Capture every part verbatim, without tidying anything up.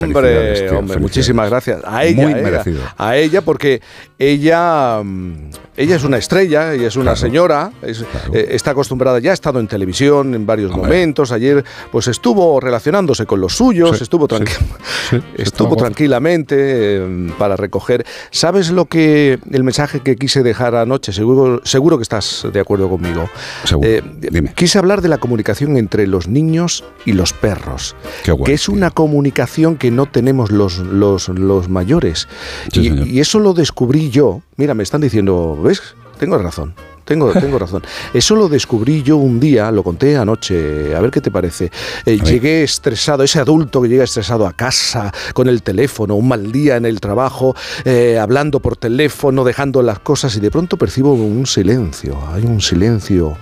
Hombre, tío, hombre, muchísimas gracias. A ella, Muy eh, merecido. A, a ella, porque ella, ella es una estrella, ella es una Claro. señora, es, Claro. eh, está acostumbrada, ya ha estado en televisión en varios Hombre. momentos. Ayer, pues estuvo relacionándose con los suyos, Sí, estuvo, sí, tranqui- sí, se estuvo estaba tranquilamente eh, para recoger. ¿Sabes lo que el mensaje que quise dejar anoche? Seguro, seguro que estás de acuerdo conmigo. Seguro. Eh, Dime. Quise hablar de la comunicación entre los niños y los perros, Qué guay, que es una tío. comunicación que no tenemos los, los, los mayores. Sí, y, señor. y eso lo descubrí yo. Mira, me están diciendo, ¿ves? Tengo razón. Tengo, tengo razón. Eso lo descubrí yo un día, lo conté anoche, a ver qué te parece. Eh, ver. llegué estresado, ese adulto que llega estresado a casa, con el teléfono, un mal día en el trabajo, eh, hablando por teléfono, dejando las cosas, y de pronto percibo un silencio. Hay un silencio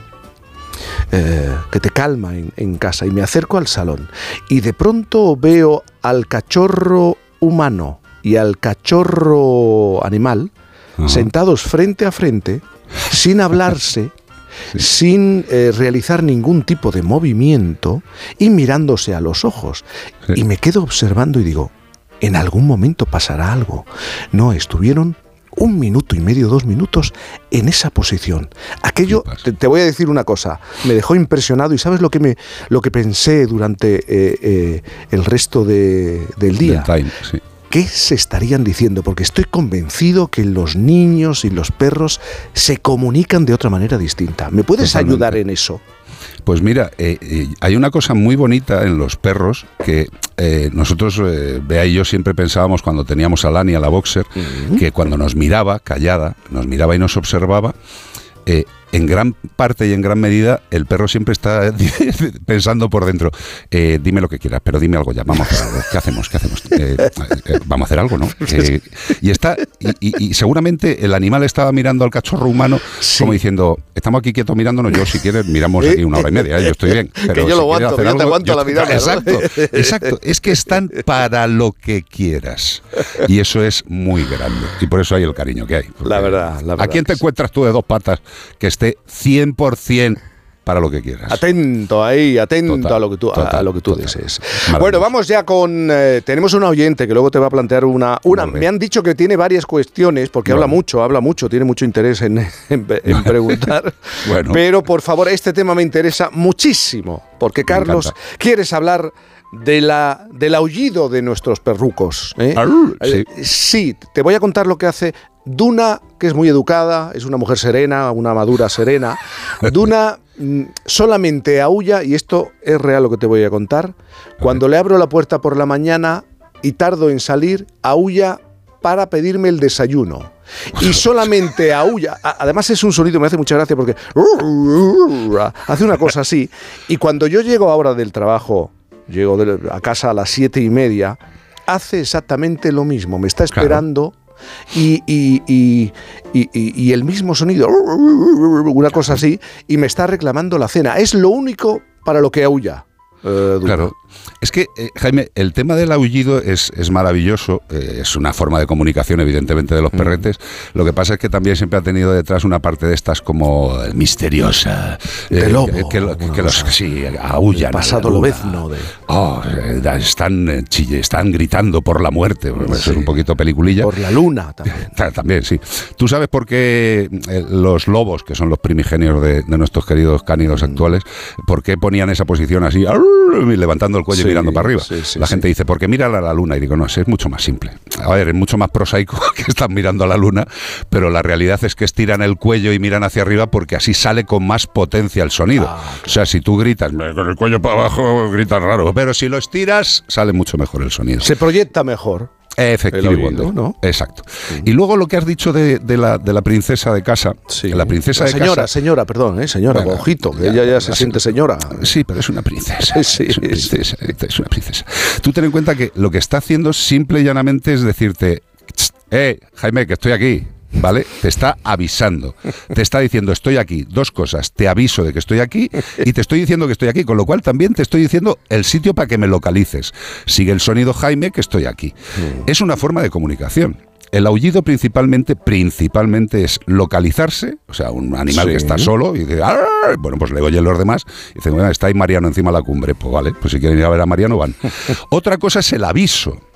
eh, que te calma en, en casa, y me acerco al salón y de pronto veo al cachorro humano y al cachorro animal Ajá. sentados frente a frente, sin hablarse, sin eh, realizar ningún tipo de movimiento y mirándose a los ojos. Sí. Y me quedo observando y digo, en algún momento pasará algo. No, estuvieron un minuto y medio, dos minutos en esa posición. Aquello, Flipas. te, te voy a decir una cosa, me dejó impresionado, y ¿sabes lo que me lo que pensé durante eh, eh, el resto de, del día? Del time, sí. ¿Qué se estarían diciendo? Porque estoy convencido que los niños y los perros se comunican de otra manera distinta. ¿Me puedes Totalmente. ayudar en eso? Pues mira, eh, eh, hay una cosa muy bonita en los perros que eh, nosotros, eh, Bea y yo, siempre pensábamos cuando teníamos a Lani, a la boxer, Uh-huh. que cuando nos miraba, callada, nos miraba y nos observaba, eh, en gran parte y en gran medida el perro siempre está pensando por dentro, eh, dime lo que quieras, pero dime algo ya, vamos a hacer algo, ¿qué hacemos? ¿Qué hacemos? Eh, eh, vamos a hacer algo, ¿no? Eh, y está y, y, y seguramente el animal estaba mirando al cachorro humano, Sí. como diciendo, estamos aquí quietos mirándonos, yo si quieres miramos aquí una hora y media, ¿eh? Yo estoy bien. Pero yo lo si aguanto, quieres hacer yo te algo, aguanto la mirada, ¿no? Exacto, exacto, es que están para lo que quieras, y eso es muy grande, y por eso hay el cariño que hay. Porque La verdad, la verdad ¿a quién te que sí. encuentras tú de dos patas que esté cien por ciento para lo que quieras? Atento ahí, atento Total, a lo que tú, a- total, a lo que tú total. desees. Maravilloso. Bueno, vamos ya con... eh, tenemos un oyente que luego te va a plantear una... una Muy bien. me han dicho que tiene varias cuestiones, porque Bueno. habla mucho, habla mucho, tiene mucho interés en, en- en preguntar. Bueno. Pero, por favor, este tema me interesa muchísimo, porque, Me Carlos, encanta. quieres hablar de la, del aullido de nuestros perrucos. ¿eh? Arr, sí. Eh, sí, te voy a contar lo que hace Duna, que es muy educada, es una mujer serena, una madura serena. Duna mm, solamente aúlla, y esto es real lo que te voy a contar, cuando le abro la puerta por la mañana y tardo en salir, aúlla para pedirme el desayuno. Y solamente aúlla, a- además es un sonido, me hace mucha gracia porque hace una cosa así, y cuando yo llego ahora del trabajo, llego de- a casa a las siete y media, hace exactamente lo mismo, me está Claro. esperando. Y, y, y, y, y- y el mismo sonido, una cosa así, y me está reclamando la cena. Es lo único para lo que aúlla. eh, Duna. Claro, es que, eh, Jaime, el tema del aullido es, es maravilloso, eh, es una forma de comunicación, evidentemente, de los perretes. Lo que pasa es que también siempre ha tenido detrás una parte de estas como eh, misteriosa. De lobo, Que, que lo- que- una que los cosa. sí, aullan. Pasado a la luna. lobezno de- Oh, eh, da- están, eh, chille, están gritando por la muerte. Bueno, eso Sí. es un poquito peliculilla. Por la luna también. Ta- También, sí. ¿Tú sabes por qué eh, los lobos, que son los primigenios de, de nuestros queridos cánidos actuales, por qué ponían esa posición así, arr, y levantando el cuello Sí, y mirando para arriba? sí, sí, la sí. gente dice, porque mira a la luna. Y digo, no, es mucho más simple. A ver, es mucho más prosaico que están mirando a la luna, pero la realidad es que estiran el cuello y miran hacia arriba porque así sale con más potencia el sonido. Ah, claro. O sea, si tú gritas con el cuello para abajo, gritas raro, pero si lo estiras, sale mucho mejor el sonido. Se proyecta mejor. Efectivamente, El oído, ¿no? Exacto. Y luego lo que has dicho de, de la, de la princesa de casa, la princesa de señora, casa... señora, perdón, ¿eh? señora, Bueno, ojito, que ya, ella ya ya se sé. siente señora. Sí, pero es una princesa. Sí, es una sí. princesa, es una princesa. Tú ten en cuenta que lo que está haciendo simple y llanamente es decirte, "Tss, eh, Jaime, que estoy aquí. ¿Vale? Te está avisando, te está diciendo estoy aquí, dos cosas, te aviso de que estoy aquí y te estoy diciendo que estoy aquí, con lo cual también te estoy diciendo el sitio para que me localices. Sigue el sonido, Jaime, que estoy aquí. Es una forma de comunicación. El aullido principalmente, principalmente es localizarse, o sea, un animal Sí. que está solo y dice, "Arr", bueno, pues le oyen los demás y dicen, bueno, está ahí Mariano encima de la cumbre, pues vale, pues si quieren ir a ver a Mariano van. Otra cosa es el aviso.